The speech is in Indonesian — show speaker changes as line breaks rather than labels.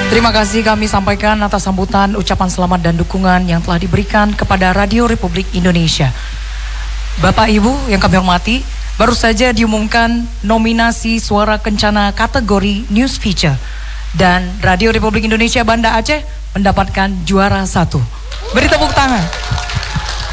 Terima kasih kami sampaikan atas sambutan, ucapan selamat dan dukungan yang telah diberikan kepada Radio Republik Indonesia. Bapak Ibu yang kami hormati, baru saja diumumkan nominasi Suara Kencana kategori News Feature. Dan Radio Republik Indonesia Banda Aceh mendapatkan juara 1. Beri tepuk tangan.